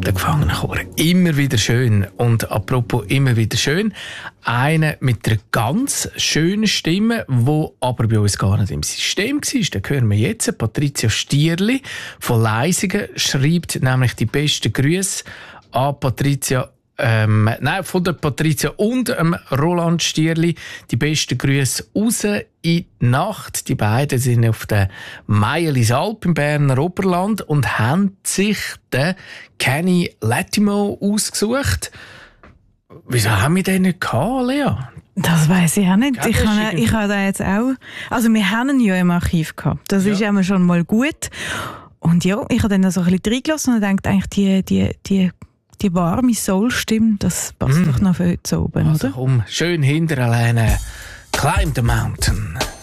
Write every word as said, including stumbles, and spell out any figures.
Der Gefangenenchor. Immer wieder schön. Und apropos immer wieder schön, einer mit einer ganz schönen Stimme, die aber bei uns gar nicht im System war. Den hören wir jetzt. Patricia Stierli von Leisingen schreibt nämlich die besten Grüße an Patricia Ähm, nein, von der Patricia und ähm, Roland Stierli die besten Grüße raus in die Nacht. Die beiden sind auf der Meierlisalp im Berner Oberland und haben sich den Kenny Lattimore ausgesucht. Wieso haben wir den nicht gehabt, Lea? Das weiss ich auch nicht. Ja, ich habe ich habe da jetzt auch... Also wir haben ihn ja im Archiv gehabt. Das ja. ist immer schon mal gut. Und ja, ich habe dann so ein bisschen reingelassen und dachte eigentlich, die... die, die Die warme Soul-Stimme, das passt mm. doch noch für heute oben, also, oder? Komm, schön hinter alleine. Climb the mountain.